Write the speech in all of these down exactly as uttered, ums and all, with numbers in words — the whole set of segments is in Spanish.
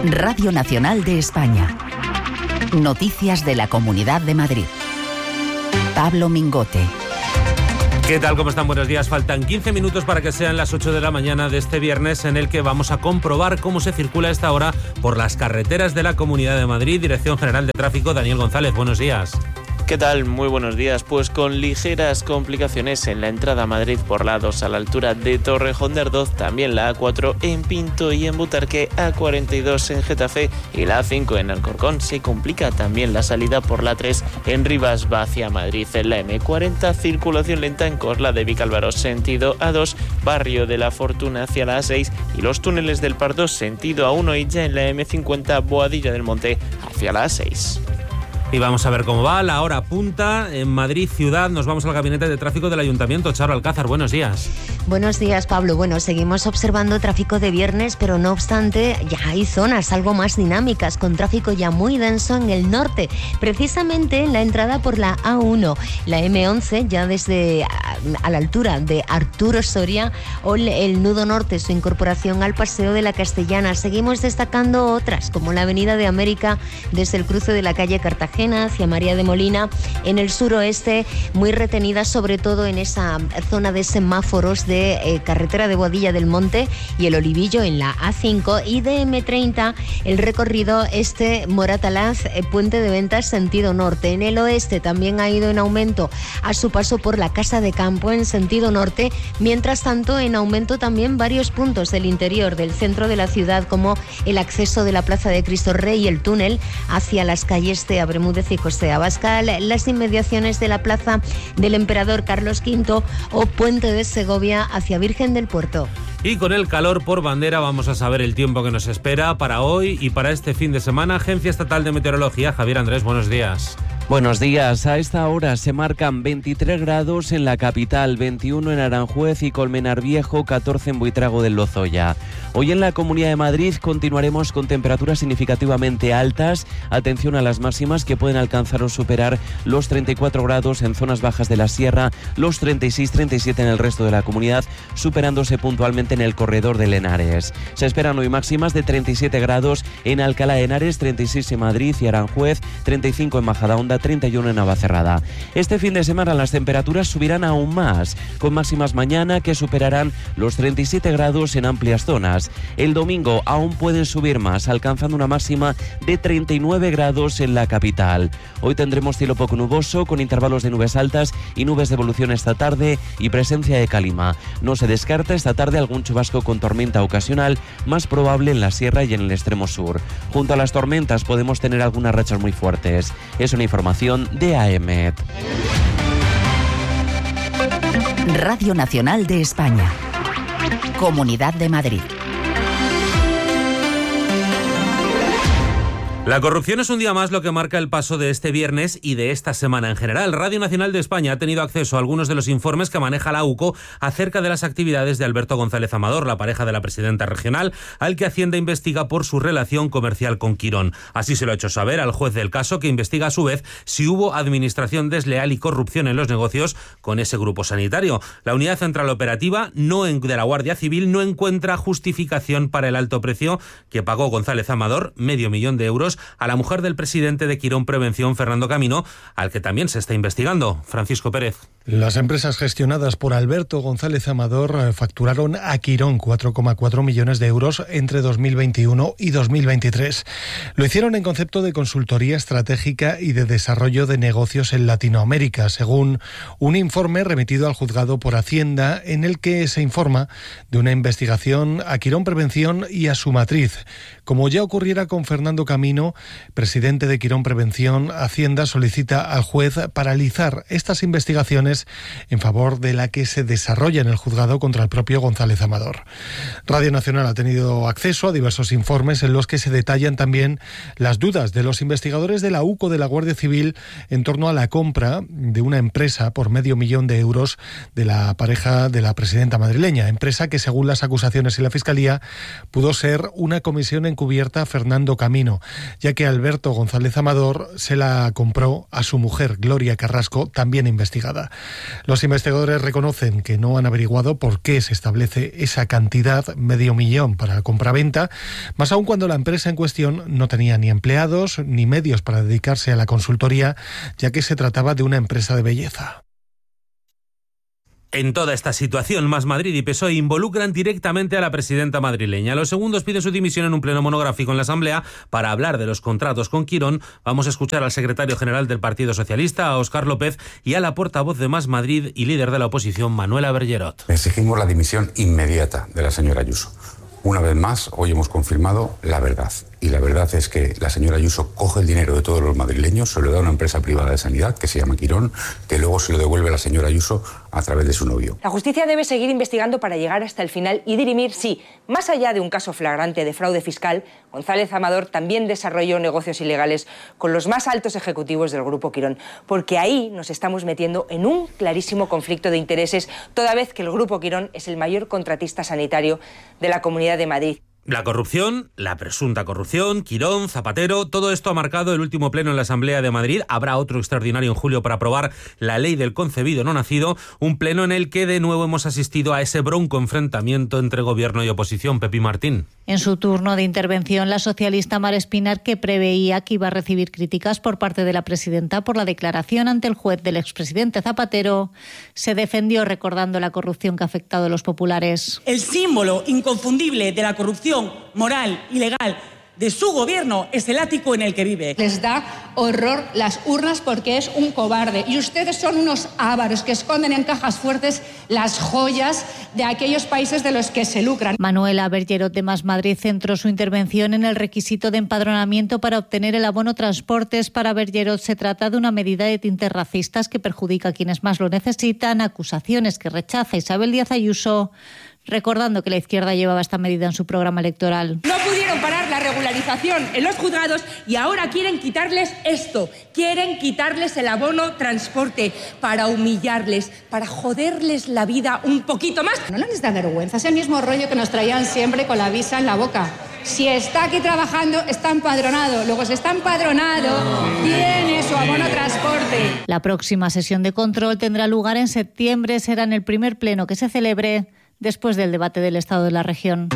Radio Nacional de España. Noticias de la Comunidad de Madrid. Pablo Mingote. ¿Qué tal? ¿Cómo están? Buenos días. Faltan quince minutos para que sean las ocho de la mañana de este viernes, en el que vamos a comprobar cómo se circula a esta hora por las carreteras de la Comunidad de Madrid. Dirección General de Tráfico, Daniel González, buenos días. ¿Qué tal? Muy buenos días. Pues con ligeras complicaciones en la entrada a Madrid por la dos a la altura de Torrejón de Ardoz, también la A cuatro en Pinto y en Butarque, A cuarenta y dos en Getafe y la A cinco en Alcorcón. Se complica también la salida por la tres en Rivas va hacia Madrid. En la eme cuarenta, circulación lenta en Corla de Vicálvaro sentido A dos, Barrio de la Fortuna hacia la A seis y los túneles del Pardo sentido A uno y ya en la eme cincuenta, Boadilla del Monte hacia la A seis. Y vamos a ver cómo va la hora punta en Madrid ciudad. Nos vamos al gabinete de tráfico del Ayuntamiento. Charo Alcázar, buenos días. Buenos días, Pablo. Bueno, seguimos observando tráfico de viernes, pero no obstante ya hay zonas algo más dinámicas, con tráfico ya muy denso en el norte, precisamente en la entrada por la A uno, la eme once, ya desde a, a la altura de Arturo Soria, o el, el nudo norte, su incorporación al Paseo de la Castellana. Seguimos destacando otras, como la Avenida de América, desde el cruce de la calle Cartagena hacia María de Molina, en el suroeste, muy retenida sobre todo en esa zona de semáforos de eh, carretera de Boadilla del Monte y el Olivillo en la A cinco, y de eme treinta el recorrido este Moratalaz, eh, Puente de Ventas sentido norte. En el oeste también ha ido en aumento a su paso por la Casa de Campo en sentido norte. Mientras tanto, en aumento también varios puntos del interior del centro de la ciudad, como el acceso de la Plaza de Cristo Rey y el túnel hacia las calles de Bermúdez y José Abascal, las inmediaciones de la Plaza del Emperador Carlos quinto o Puente de Segovia hacia Virgen del Puerto. Y con el calor por bandera vamos a saber el tiempo que nos espera para hoy y para este fin de semana. Agencia Estatal de Meteorología, Javier Andrés, buenos días. Buenos días. A esta hora se marcan veintitrés grados en la capital, veintiuno en Aranjuez y Colmenar Viejo, catorce en Buitrago del Lozoya. Hoy en la Comunidad de Madrid continuaremos con temperaturas significativamente altas. Atención a las máximas, que pueden alcanzar o superar los treinta y cuatro grados en zonas bajas de la sierra, los treinta y seis treinta y siete en el resto de la comunidad, superándose puntualmente en el corredor de Henares. Se esperan hoy máximas de treinta y siete grados en Alcalá de Henares, treinta y seis en Madrid y Aranjuez, treinta y cinco en Majadahonda, treinta y uno en Navacerrada. Este fin de semana las temperaturas subirán aún más, con máximas mañana que superarán los treinta y siete grados en amplias zonas. El domingo aún pueden subir más, alcanzando una máxima de treinta y nueve grados en la capital. Hoy tendremos cielo poco nuboso, con intervalos de nubes altas y nubes de evolución esta tarde y presencia de calima. No se descarta esta tarde algún chubasco con tormenta ocasional, más probable en la sierra y en el extremo sur. Junto a las tormentas podemos tener algunas rachas muy fuertes. Es una información de A E M E T. Radio Nacional de España. Comunidad de Madrid. La corrupción es un día más lo que marca el paso de este viernes y de esta semana en general. Radio Nacional de España ha tenido acceso a algunos de los informes que maneja la U C O acerca de las actividades de Alberto González Amador, la pareja de la presidenta regional, al que Hacienda investiga por su relación comercial con Quirón. Así se lo ha hecho saber al juez del caso, que investiga a su vez si hubo administración desleal y corrupción en los negocios con ese grupo sanitario. La Unidad Central Operativa no en, de la Guardia Civil no encuentra justificación para el alto precio que pagó González Amador, medio millón de euros, a la mujer del presidente de Quirón Prevención, Fernando Camino, al que también se está investigando. Francisco Pérez. Las empresas gestionadas por Alberto González Amador facturaron a Quirón cuatro coma cuatro millones de euros entre dos mil veintiuno y dos mil veintitrés. Lo hicieron en concepto de consultoría estratégica y de desarrollo de negocios en Latinoamérica, según un informe remitido al juzgado por Hacienda, en el que se informa de una investigación a Quirón Prevención y a su matriz. Como ya ocurriera con Fernando Camino, presidente de Quirón Prevención, Hacienda solicita al juez paralizar estas investigaciones en favor de la que se desarrolla en el juzgado contra el propio González Amador. Radio Nacional ha tenido acceso a diversos informes en los que se detallan también las dudas de los investigadores de la U C O de la Guardia Civil en torno a la compra de una empresa por medio millón de euros de la pareja de la presidenta madrileña, empresa que, según las acusaciones y la Fiscalía, pudo ser una comisión encubierta a Fernando Camino. ya que Alberto González Amador se la compró a su mujer, Gloria Carrasco, también investigada. Los investigadores reconocen que no han averiguado por qué se establece esa cantidad, medio millón, para la compraventa, más aún cuando la empresa en cuestión no tenía ni empleados ni medios para dedicarse a la consultoría, ya que se trataba de una empresa de belleza. En toda esta situación, Más Madrid y P S O E involucran directamente a la presidenta madrileña. Los segundos piden su dimisión en un pleno monográfico en la Asamblea. Para hablar de los contratos con Quirón, vamos a escuchar al secretario general del Partido Socialista, a Óscar López, y a la portavoz de Más Madrid y líder de la oposición, Manuela Bergerot. Exigimos la dimisión inmediata de la señora Ayuso. Una vez más, hoy hemos confirmado la verdad. Y la verdad es que la señora Ayuso coge el dinero de todos los madrileños, se lo da a una empresa privada de sanidad que se llama Quirón, que luego se lo devuelve a la señora Ayuso a través de su novio. La justicia debe seguir investigando para llegar hasta el final y dirimir si, más allá de un caso flagrante de fraude fiscal, González Amador también desarrolló negocios ilegales con los más altos ejecutivos del Grupo Quirón. Porque ahí nos estamos metiendo en un clarísimo conflicto de intereses, toda vez que el Grupo Quirón es el mayor contratista sanitario de la Comunidad de Madrid. La corrupción, la presunta corrupción, Quirón, Zapatero, todo esto ha marcado el último pleno en la Asamblea de Madrid. Habrá otro extraordinario en julio para aprobar la ley del concebido no nacido, un pleno en el que de nuevo hemos asistido a ese bronco enfrentamiento entre gobierno y oposición. Pepi Martín. En su turno de intervención, la socialista Mar Espinar, que preveía que iba a recibir críticas por parte de la presidenta por la declaración ante el juez del expresidente Zapatero, se defendió recordando la corrupción que ha afectado a los populares. El símbolo inconfundible de la corrupción moral y legal de su gobierno es el ático en el que vive. Les da horror las urnas porque es un cobarde. Y ustedes son unos ávaros que esconden en cajas fuertes las joyas de aquellos países de los que se lucran. Manuela Bergerot de Más Madrid centró su intervención en el requisito de empadronamiento para obtener el abono transportes. Para Bergerot se trata de una medida de tintes racistas que perjudica a quienes más lo necesitan, acusaciones que rechaza Isabel Díaz Ayuso, recordando que la izquierda llevaba esta medida en su programa electoral. No pudieron parar la regularización en los juzgados y ahora quieren quitarles esto. Quieren quitarles el abono transporte para humillarles, para joderles la vida un poquito más. No les da vergüenza, es el mismo rollo que nos traían siempre con la visa en la boca. Si está aquí trabajando, está empadronado. Luego, si está empadronado, tiene su abono transporte. La próxima sesión de control tendrá lugar en septiembre. Será en el primer pleno que se celebre después del debate del estado de la región.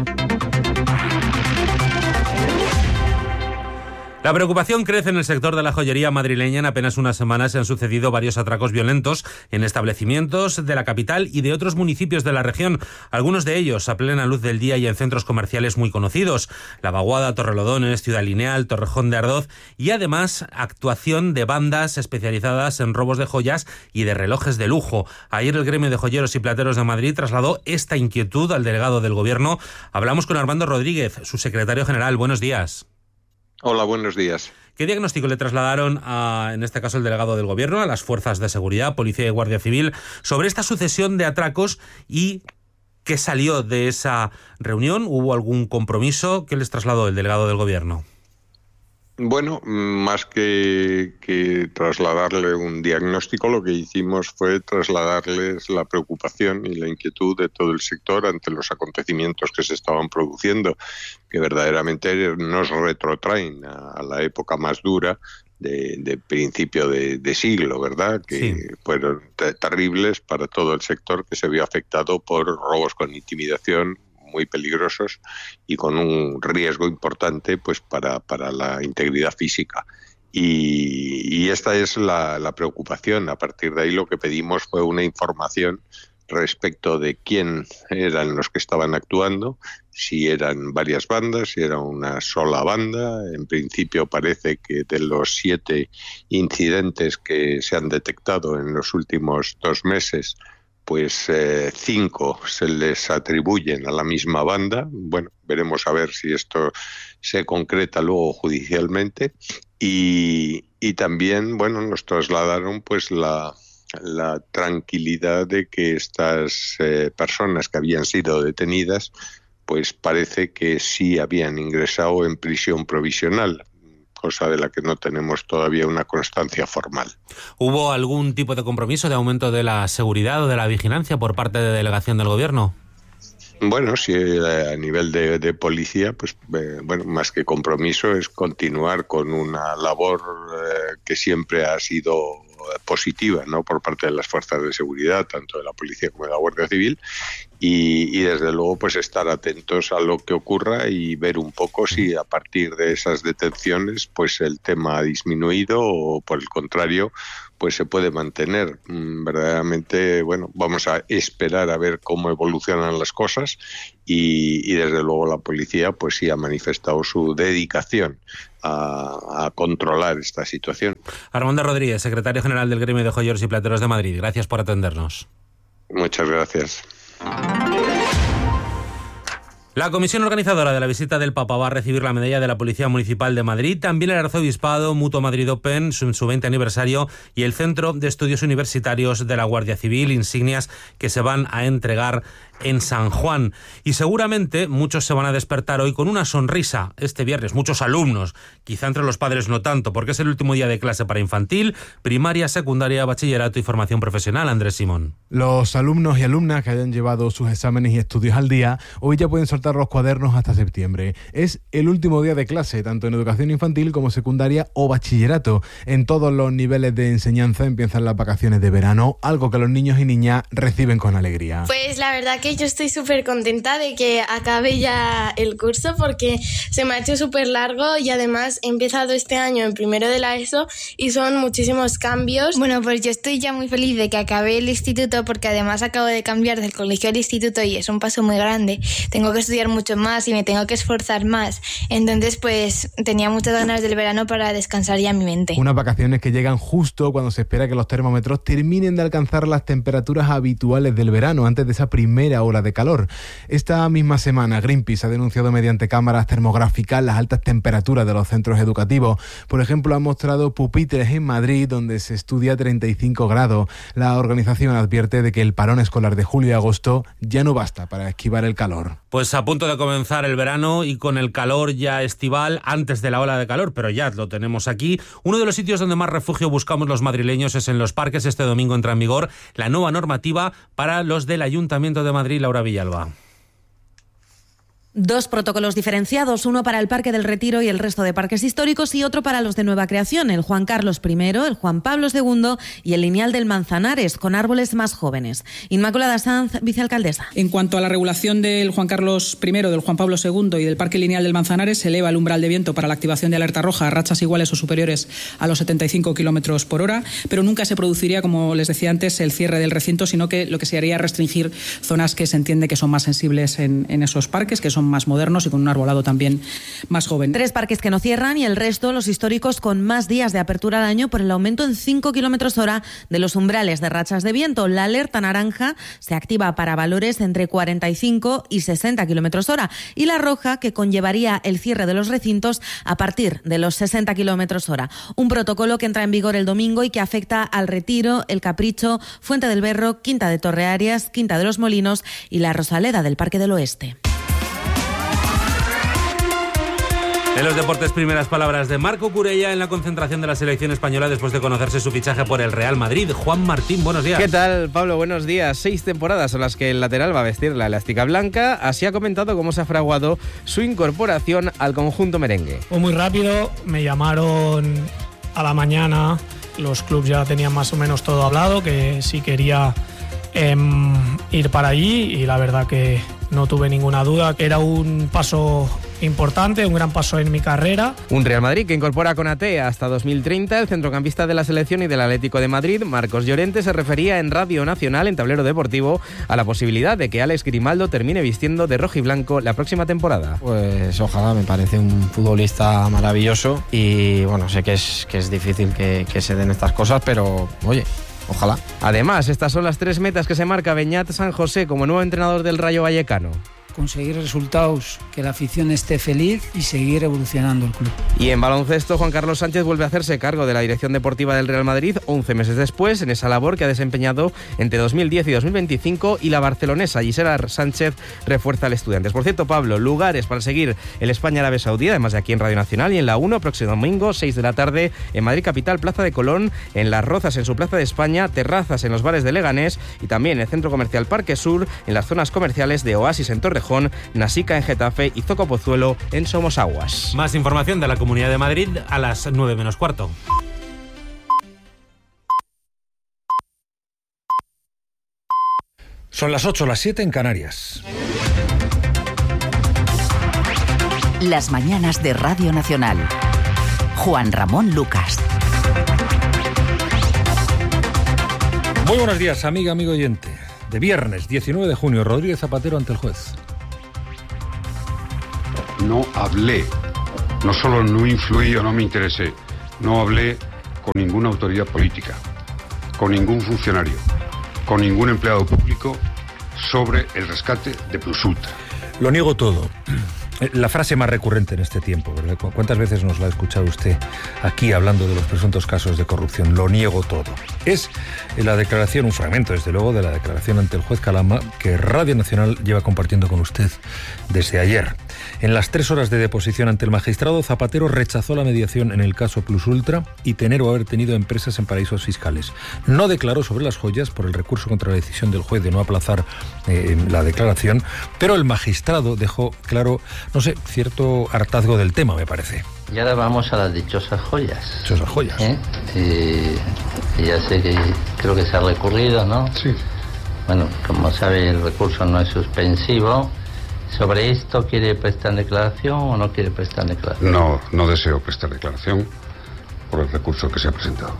La preocupación crece en el sector de la joyería madrileña. En apenas unas semanas se han sucedido varios atracos violentos en establecimientos de la capital y de otros municipios de la región, algunos de ellos a plena luz del día y en centros comerciales muy conocidos: La Vaguada, Torrelodones, Ciudad Lineal, Torrejón de Ardoz, y además actuación de bandas especializadas en robos de joyas y de relojes de lujo. Ayer el gremio de joyeros y plateros de Madrid trasladó esta inquietud al delegado del Gobierno. Hablamos con Armando Rodríguez, su secretario general. Buenos días. Hola, buenos días. ¿Qué diagnóstico le trasladaron, a, en este caso, el delegado del Gobierno, a las fuerzas de seguridad, policía y guardia civil, sobre esta sucesión de atracos y qué salió de esa reunión? ¿Hubo algún compromiso? ¿Qué les trasladó el delegado del Gobierno? Bueno, más que, que trasladarle un diagnóstico, lo que hicimos fue trasladarles la preocupación y la inquietud de todo el sector ante los acontecimientos que se estaban produciendo, que verdaderamente nos retrotraen a, a la época más dura de, de principio de, de siglo, ¿verdad? Que sí. Fueron terribles para todo el sector, que se vio afectado por robos con intimidación muy peligrosos y con un riesgo importante pues para, para la integridad física. Y, y esta es la, la preocupación. A partir de ahí lo que pedimos fue una información respecto de quién eran los que estaban actuando, si eran varias bandas, si era una sola banda. En principio parece que de los siete incidentes que se han detectado en los últimos dos meses, pues eh, cinco se les atribuyen a la misma banda. Bueno, veremos a ver si esto se concreta luego judicialmente. Y, y también, bueno, nos trasladaron pues la, la tranquilidad de que estas eh, personas que habían sido detenidas, pues parece que sí habían ingresado en prisión provisional, cosa de la que no tenemos todavía una constancia formal. ¿Hubo algún tipo de compromiso de aumento de la seguridad o de la vigilancia por parte de delegación del Gobierno? Bueno, sí, a nivel de, de policía, pues eh, bueno, más que compromiso es continuar con una labor eh, que siempre ha sido positiva, ¿no?, por parte de las fuerzas de seguridad, tanto de la policía como de la Guardia Civil, y, y desde luego pues estar atentos a lo que ocurra y ver un poco si a partir de esas detenciones pues el tema ha disminuido o por el contrario pues se puede mantener. Verdaderamente, bueno, vamos a esperar a ver cómo evolucionan las cosas y, y desde luego la policía pues sí ha manifestado su dedicación a, a controlar esta situación. Armando Rodríguez, secretario general del Gremio de Joyeros y Plateros de Madrid, gracias por atendernos. Muchas gracias. La comisión organizadora de la visita del Papa va a recibir la medalla de la Policía Municipal de Madrid, también el Arzobispado, Mutua Madrid Open, su, su veinte aniversario, y el Centro de Estudios Universitarios de la Guardia Civil, insignias que se van a entregar en San Juan. Y seguramente muchos se van a despertar hoy con una sonrisa este viernes, muchos alumnos, quizá entre los padres no tanto, porque es el último día de clase para infantil, primaria, secundaria, bachillerato y formación profesional. Andrés Simón. Los alumnos y alumnas que hayan llevado sus exámenes y estudios al día, hoy ya pueden soltar los cuadernos hasta septiembre. Es el último día de clase, tanto en educación infantil como secundaria o bachillerato. En todos los niveles de enseñanza empiezan las vacaciones de verano, algo que los niños y niñas reciben con alegría. Pues la verdad que yo estoy súper contenta de que acabe ya el curso porque se me ha hecho súper largo y además he empezado este año en primero de la ESO y son muchísimos cambios. Bueno, pues yo estoy ya muy feliz de que acabe el instituto porque además acabo de cambiar del colegio al instituto y es un paso muy grande. Tengo que estudiar mucho más y me tengo que esforzar más. Entonces, pues tenía muchas ganas del verano para descansar ya mi mente. Unas vacaciones que llegan justo cuando se espera que los termómetros terminen de alcanzar las temperaturas habituales del verano, antes de esa primera ola de calor. Esta misma semana, Greenpeace ha denunciado mediante cámaras termográficas las altas temperaturas de los centros educativos. Por ejemplo, han mostrado pupitres en Madrid donde se estudia treinta y cinco grados. La organización advierte de que el parón escolar de julio y agosto ya no basta para esquivar el calor. Pues a punto de comenzar el verano y con el calor ya estival antes de la ola de calor, pero ya lo tenemos aquí. Uno de los sitios donde más refugio buscamos los madrileños es en los parques. Este domingo entra en vigor la nueva normativa para los del Ayuntamiento de Madrid. Laura Villalba. Dos protocolos diferenciados, uno para el Parque del Retiro y el resto de parques históricos y otro para los de nueva creación, el Juan Carlos primero, el Juan Pablo segundo y el Lineal del Manzanares, con árboles más jóvenes. Inmaculada Sanz, vicealcaldesa. En cuanto a la regulación del Juan Carlos primero, del Juan Pablo segundo y del Parque Lineal del Manzanares, se eleva el umbral de viento para la activación de alerta roja a rachas iguales o superiores a los setenta y cinco kilómetros por hora, pero nunca se produciría, como les decía antes, el cierre del recinto, sino que lo que se haría es restringir zonas que se entiende que son más sensibles en, en esos parques, que son más modernos y con un arbolado también más joven. Tres parques que no cierran y el resto, los históricos, con más días de apertura al año por el aumento en cinco kilómetros hora de los umbrales de rachas de viento. La alerta naranja se activa para valores entre cuarenta y cinco y sesenta kilómetros hora y la roja, que conllevaría el cierre de los recintos a partir de los sesenta kilómetros hora. Un protocolo que entra en vigor el domingo y que afecta al Retiro, el Capricho, Fuente del Berro, Quinta de Torrearias, Quinta de los Molinos y la Rosaleda del Parque del Oeste. En los deportes, primeras palabras de Marco Curella en la concentración de la selección española después de conocerse su fichaje por el Real Madrid. Juan Martín, buenos días. ¿Qué tal, Pablo? Buenos días. Seis temporadas son las que el lateral va a vestir la elástica blanca. Así ha comentado cómo se ha fraguado su incorporación al conjunto merengue. Fue muy rápido, me llamaron a la mañana, los clubes ya tenían más o menos todo hablado, que sí quería eh, ir para allí y la verdad que no tuve ninguna duda. Era un paso importante, un gran paso en mi carrera. Un Real Madrid que incorpora a Konaté hasta dos mil treinta. El centrocampista de la selección y del Atlético de Madrid, Marcos Llorente, se refería en Radio Nacional, en Tablero Deportivo, a la posibilidad de que Alex Grimaldo termine vistiendo de rojiblanco la próxima temporada. Pues ojalá, me parece un futbolista maravilloso y bueno, sé que es, que es difícil que, que se den estas cosas, pero oye, ojalá. Además, estas son las tres metas que se marca Beñat San José como nuevo entrenador del Rayo Vallecano. conseguir resultados, que la afición esté feliz y seguir evolucionando el club. Y en baloncesto, Juan Carlos Sánchez vuelve a hacerse cargo de la dirección deportiva del Real Madrid once meses después, en esa labor que ha desempeñado entre dos mil diez y dos mil veinticinco, y la barcelonesa Gisela Sánchez refuerza al Estudiantes. Por cierto, Pablo, lugares para seguir el España-Arabia Saudí, además de aquí en Radio Nacional y en la uno, próximo domingo, seis de la tarde, en Madrid Capital, Plaza de Colón, en Las Rozas, en su Plaza de España, terrazas en los bares de Leganés y también en el Centro Comercial Parque Sur, en las zonas comerciales de Oasis en Torrejón, Nasica en Getafe y Zoco Pozuelo en Somosaguas. Más información de la Comunidad de Madrid a las nueve menos cuarto. Son las ocho, las siete en Canarias. Las mañanas de Radio Nacional. Juan Ramón Lucas. Muy buenos días, amiga, amigo oyente. De viernes, diecinueve de junio, Rodríguez Zapatero ante el juez. No hablé, no solo no influí o no me interesé, no hablé con ninguna autoridad política, con ningún funcionario, con ningún empleado público sobre el rescate de Plus Ultra. Lo niego todo. La frase más recurrente en este tiempo, ¿verdad? ¿Cuántas veces nos la ha escuchado usted aquí hablando de los presuntos casos de corrupción? Lo niego todo. Es la declaración, un fragmento desde luego, de la declaración ante el juez Calama que Radio Nacional lleva compartiendo con usted desde ayer. En las tres horas de deposición ante el magistrado, Zapatero rechazó la mediación en el caso Plus Ultra y tener o haber tenido empresas en paraísos fiscales. No declaró sobre las joyas por el recurso contra la decisión del juez de no aplazar eh, la declaración, pero el magistrado dejó claro, no sé, cierto hartazgo del tema, me parece. Y ahora vamos a las dichosas joyas. Dichosas joyas. ¿Eh? Y, y ya sé que creo que se ha recurrido, ¿no? Sí. Bueno, como sabe, el recurso no es suspensivo. ¿Sobre esto quiere prestar declaración o no quiere prestar declaración? No, no deseo prestar declaración por el recurso que se ha presentado.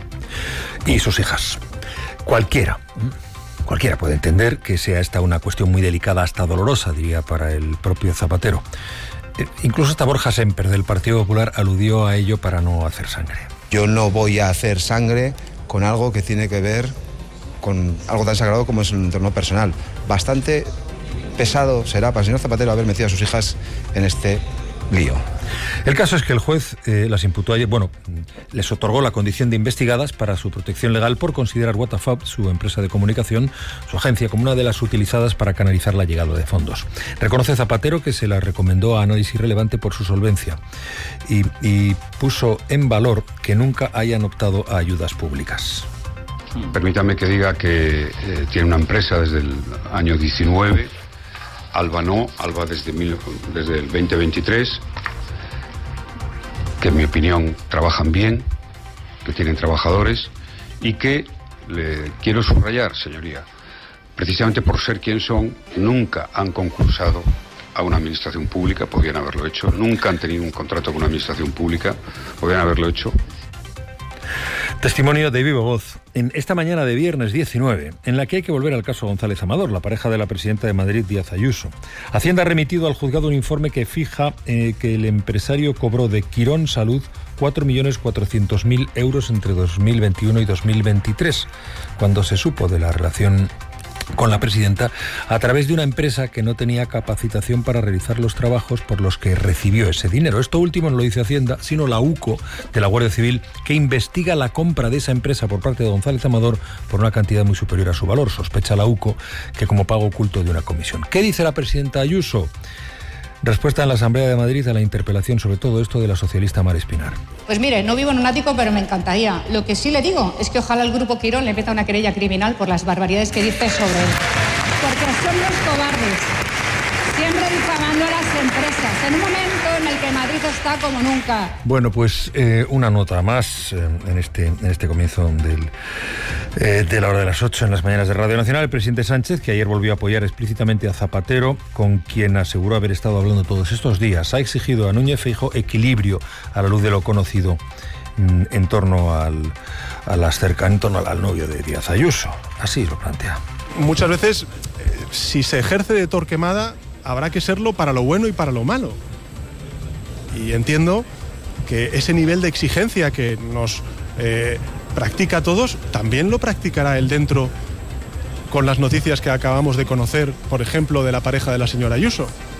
Y sus hijas. Cualquiera. Cualquiera puede entender que sea esta una cuestión muy delicada, hasta dolorosa, diría, para el propio Zapatero. Eh, incluso hasta Borja Semper, del Partido Popular, aludió a ello para no hacer sangre. Yo no voy a hacer sangre con algo que tiene que ver con algo tan sagrado como es el entorno personal. Bastante pesado será para el señor Zapatero haber metido a sus hijas en este lío. El caso es que el juez eh, las imputó ayer, bueno, les otorgó la condición de investigadas para su protección legal por considerar WhatsApp, su empresa de comunicación, su agencia, como una de las utilizadas para canalizar la llegada de fondos. Reconoce Zapatero que se la recomendó a análisis relevante por su solvencia y, y puso en valor que nunca hayan optado a ayudas públicas. Permítame que diga que eh, tiene una empresa desde el año diecinueve, Alba no, Alba desde, mil, desde el veinte veintitrés, que en mi opinión trabajan bien, que tienen trabajadores y que, le quiero subrayar, señoría, precisamente por ser quien son, nunca han concursado a una administración pública, podrían haberlo hecho, nunca han tenido un contrato con una administración pública, podrían haberlo hecho. Testimonio de viva voz en esta mañana de viernes diecinueve, en la que hay que volver al caso González Amador, la pareja de la presidenta de Madrid, Díaz Ayuso. Hacienda ha remitido al juzgado un informe que fija eh, que el empresario cobró de Quirón Salud cuatro millones cuatrocientos mil euros entre dos mil veintiuno y dos mil veintitrés, cuando se supo de la relación con la presidenta a través de una empresa que no tenía capacitación para realizar los trabajos por los que recibió ese dinero. Esto último no lo dice Hacienda, sino la U C O de la Guardia Civil, que investiga la compra de esa empresa por parte de González Amador por una cantidad muy superior a su valor. Sospecha la U C O que como pago oculto de una comisión. ¿Qué dice la presidenta Ayuso? Respuesta en la Asamblea de Madrid a la interpelación sobre todo esto de la socialista Mar Espinar. Pues mire, no vivo en un ático, pero me encantaría. Lo que sí le digo es que ojalá el Grupo Quirón le meta una querella criminal por las barbaridades que dice sobre él. Porque son los cobardes, siempre difamando a las empresas, en un momento en el que Madrid está como nunca. Bueno, pues eh, una nota más eh, en, este, en este comienzo del, eh, de la hora de las ocho en las mañanas de Radio Nacional. El presidente Sánchez, que ayer volvió a apoyar explícitamente a Zapatero, con quien aseguró haber estado hablando todos estos días, ha exigido a Núñez Feijóo equilibrio a la luz de lo conocido mm, en torno al, a las cercanas, en torno al, al novio de Díaz Ayuso. Así lo plantea. Muchas veces, eh, si se ejerce de Torquemada, habrá que serlo para lo bueno y para lo malo. Y entiendo que ese nivel de exigencia que nos eh, practica a todos, también lo practicará él dentro con las noticias que acabamos de conocer, por ejemplo, de la pareja de la señora Ayuso.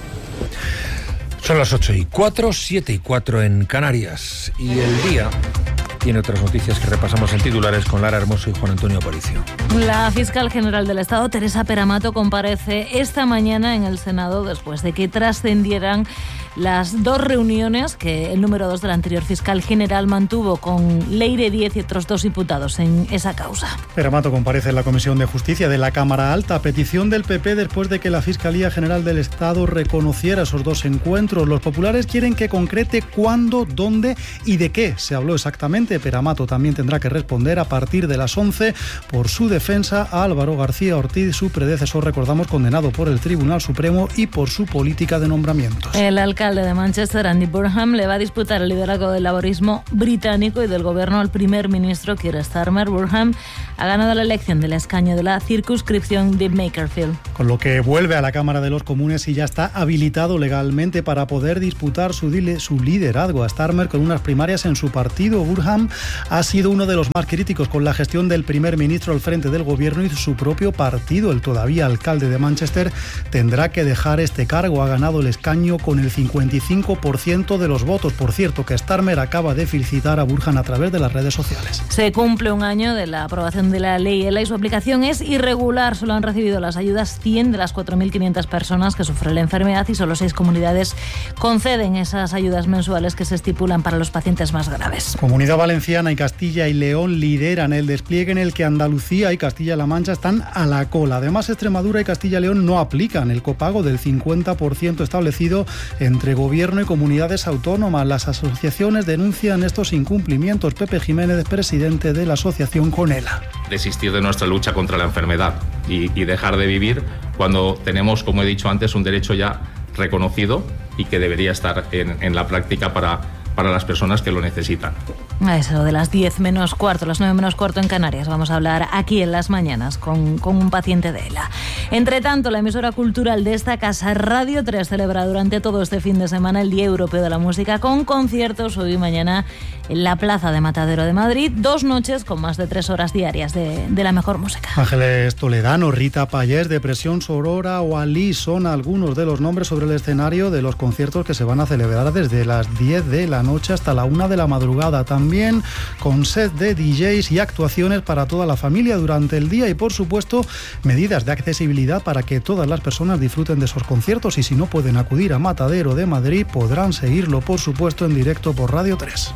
Son las ocho y cuatro, siete y cuatro en Canarias. Y el día tiene otras noticias que repasamos en titulares con Lara Hermoso y Juan Antonio Aparicio. La fiscal general del Estado, Teresa Peramato, comparece esta mañana en el Senado después de que trascendieran las dos reuniones que el número dos del anterior fiscal general mantuvo con Leire Díez y otros dos imputados en esa causa. Peramato comparece en la Comisión de Justicia de la Cámara Alta a petición del P P después de que la Fiscalía General del Estado reconociera esos dos encuentros. Los populares quieren que concrete cuándo, dónde y de qué se habló exactamente. Peramato también tendrá que responder a partir de las once por su defensa a Álvaro García Ortiz, su predecesor, recordamos, condenado por el Tribunal Supremo y por su política de nombramientos. El alcalde de Manchester, Andy Burnham, le va a disputar el liderazgo del laborismo británico y del gobierno al primer ministro Keir Starmer. Burnham ha ganado la elección del escaño de la circunscripción de Makerfield. Con lo que vuelve a la Cámara de los Comunes y ya está habilitado legalmente para poder disputar su, su liderazgo a Starmer con unas primarias en su partido. Burnham ha sido uno de los más críticos con la gestión del primer ministro al frente del gobierno y su propio partido. El todavía alcalde de Manchester tendrá que dejar este cargo. Ha ganado el escaño con el cincuenta y cinco por ciento de los votos. Por cierto, que Starmer acaba de felicitar a Burnham a través de las redes sociales. Se cumple un año de la aprobación de la ley ELA y su aplicación es irregular. Solo han recibido las ayudas cien de las cuatro mil quinientas personas que sufren la enfermedad y solo seis comunidades conceden esas ayudas mensuales que se estipulan para los pacientes más graves. Comunidad Valenciana y Castilla y León lideran el despliegue en el que Andalucía y Castilla-La Mancha están a la cola. Además, Extremadura y Castilla y León no aplican el copago del cincuenta por ciento establecido entre gobierno y comunidades autónomas. Las asociaciones denuncian estos incumplimientos. Pepe Jiménez, presidente de la asociación CONELA. Desistir de nuestra lucha contra la enfermedad y, y dejar de vivir cuando tenemos, como he dicho antes, un derecho ya reconocido y que debería estar en, en la práctica para, para las personas que lo necesitan. A eso de las diez menos cuarto, las nueve menos cuarto en Canarias, vamos a hablar aquí en Las Mañanas con, con un paciente de ELA. Entre tanto, la emisora cultural de esta casa, Radio tres, celebra durante todo este fin de semana el Día Europeo de la Música con conciertos hoy y mañana en la Plaza de Matadero de Madrid, dos noches con más de tres horas diarias de, de la mejor música. Ángeles Toledano, Rita Payés, Depresión Sorora o Alí son algunos de los nombres sobre el escenario de los conciertos que se van a celebrar desde las diez de la noche hasta la una de la madrugada. También con set de D Js y actuaciones para toda la familia durante el día y, por supuesto, medidas de accesibilidad para que todas las personas disfruten de esos conciertos y si no pueden acudir a Matadero de Madrid podrán seguirlo, por supuesto, en directo por Radio tres.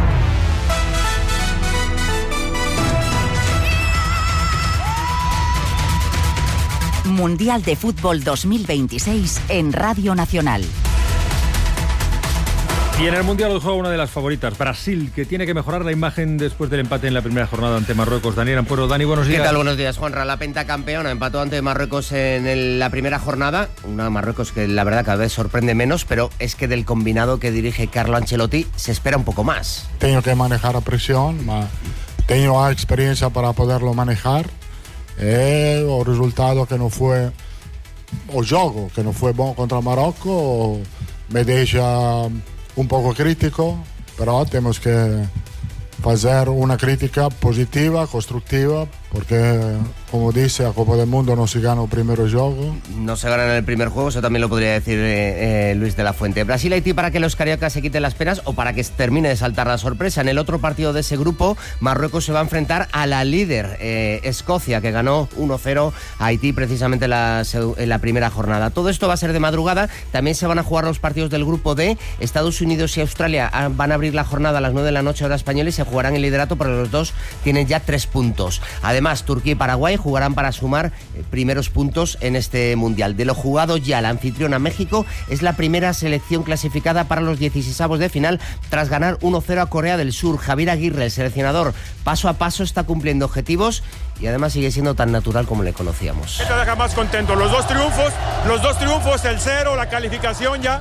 Mundial de Fútbol dos mil veintiséis en Radio Nacional. Y en el Mundial hoy juega una de las favoritas, Brasil, que tiene que mejorar la imagen después del empate en la primera jornada ante Marruecos. Daniel Ampuero. Dani, buenos días. ¿Qué tal? Buenos días, Juanra. La pentacampeona empató ante Marruecos en el, la primera jornada. Una Marruecos que la verdad cada vez sorprende menos, pero es que del combinado que dirige Carlo Ancelotti se espera un poco más. Tengo que manejar la presión, ma tengo la experiencia para poderlo manejar. E o resultado que no fue, o juego que no fue bueno contra Marruecos, me deja un poco crítico, pero tenemos que hacer una crítica positiva, constructiva, porque, como dice, a Copa del Mundo no se gana el primer juego. No se gana en el primer juego, eso también lo podría decir eh, eh, Luis de la Fuente. Brasil-Haití para que los cariocas se quiten las penas o para que termine de saltar la sorpresa. En el otro partido de ese grupo, Marruecos se va a enfrentar a la líder, eh, Escocia, que ganó uno cero a Haití precisamente la, en la primera jornada. Todo esto va a ser de madrugada. También se van a jugar los partidos del grupo D. Estados Unidos y Australia van a abrir la jornada a las nueve de la noche hora española y se jugarán el liderato, pero los dos tienen ya tres puntos. Además, Turquía y Paraguay jugarán para sumar primeros puntos en este Mundial. De lo jugado ya, la anfitriona México es la primera selección clasificada para los dieciseisavos de final tras ganar uno cero a Corea del Sur. Javier Aguirre, el seleccionador, paso a paso está cumpliendo objetivos y además sigue siendo tan natural como le conocíamos. ¿Qué te deja más contento? Los dos triunfos, los dos triunfos, el cero, la calificación ya.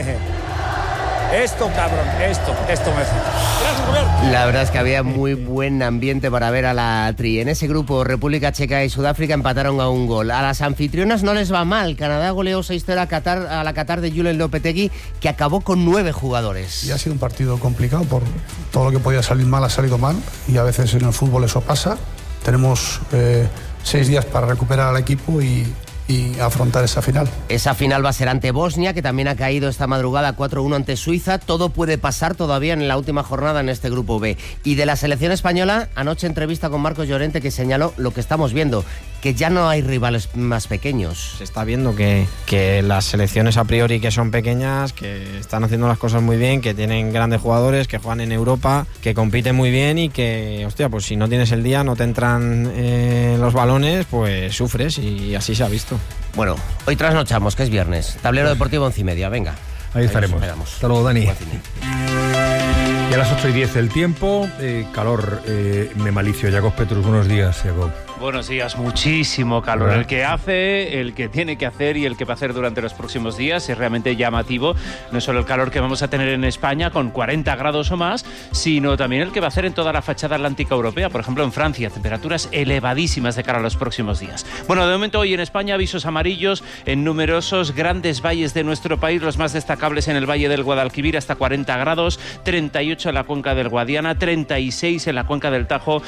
Esto, cabrón, esto, esto me hace. Gracias, Roberto. La verdad es que había muy buen ambiente para ver a la tri. En ese grupo, República Checa y Sudáfrica empataron a un gol. A las anfitrionas no les va mal. Canadá goleó seis cero a, Qatar, a la Qatar de Julen Lopetegui, que acabó con nueve jugadores. Y ha sido un partido complicado, por todo lo que podía salir mal ha salido mal, y a veces en el fútbol eso pasa. Tenemos eh, seis días para recuperar al equipo y, y afrontar esa final. Esa final va a ser ante Bosnia, que también ha caído esta madrugada cuatro uno ante Suiza. Todo puede pasar todavía en la última jornada en este grupo B. Y de la selección española, anoche entrevista con Marcos Llorente, que señaló lo que estamos viendo, que ya no hay rivales más pequeños. Se está viendo que, que las selecciones a priori que son pequeñas, que están haciendo las cosas muy bien, que tienen grandes jugadores, que juegan en Europa, que compiten muy bien y que, hostia, pues si no tienes el día, no te entran eh, los balones, pues sufres, y así se ha visto. Bueno, hoy trasnochamos, que es viernes. Tablero Deportivo once y media, venga. Ahí estaremos. Hasta luego, Dani. Y a las ocho y diez el tiempo, eh, calor, eh, me malicio. Jacob Petrus, buenos días, Jacob. Buenos días, muchísimo calor. El que hace, el que tiene que hacer y el que va a hacer durante los próximos días es realmente llamativo. No solo el calor que vamos a tener en España con cuarenta grados o más, sino también el que va a hacer en toda la fachada atlántica europea. Por ejemplo, en Francia, temperaturas elevadísimas de cara a los próximos días. Bueno, de momento hoy en España avisos amarillos en numerosos grandes valles de nuestro país, los más destacables en el Valle del Guadalquivir hasta cuarenta grados, treinta y ocho en la cuenca del Guadiana, treinta y seis en la cuenca del Tajo